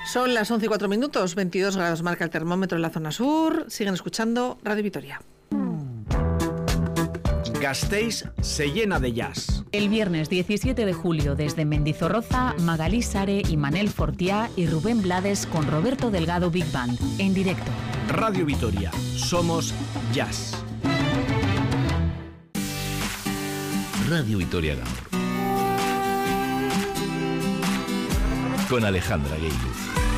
Son las 11:04, 22 grados marca el termómetro en la zona sur. Siguen escuchando Radio Vitoria. Gasteiz se llena de jazz. El viernes 17 de julio desde Mendizorroza, Magalí Sare y Manel Fortiá y Rubén Blades con Roberto Delgado Big Band, en directo. Radio Vitoria, somos jazz. Radio Vitoria Gaur. Con Alejandra Geiluz.